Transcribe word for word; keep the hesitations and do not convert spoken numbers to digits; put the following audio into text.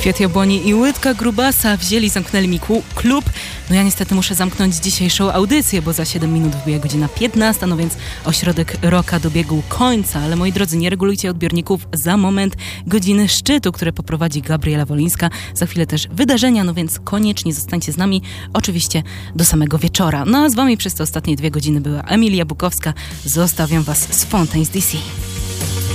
Kwiat Jabłoni i Łydka Grubasa wzięli, zamknęli mi klub. No ja niestety muszę zamknąć dzisiejszą audycję, bo za siedem minut wbija godzina piętnasta, no więc ośrodek rocka dobiegł końca. Ale moi drodzy, nie regulujcie odbiorników, za moment godziny szczytu, które poprowadzi Gabriela Wolińska. Za chwilę też wydarzenia, no więc koniecznie zostańcie z nami, oczywiście do samego wieczora. No a z wami przez te ostatnie dwie godziny była Emilia Bukowska. Zostawiam was z Fontaines D C.